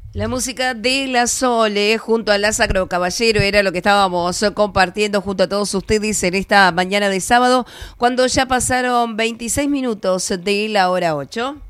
La música de La Sole junto a Lázaro Caballero era lo que estábamos compartiendo junto a todos ustedes en esta mañana de sábado, cuando ya pasaron 26 minutos de la hora 8.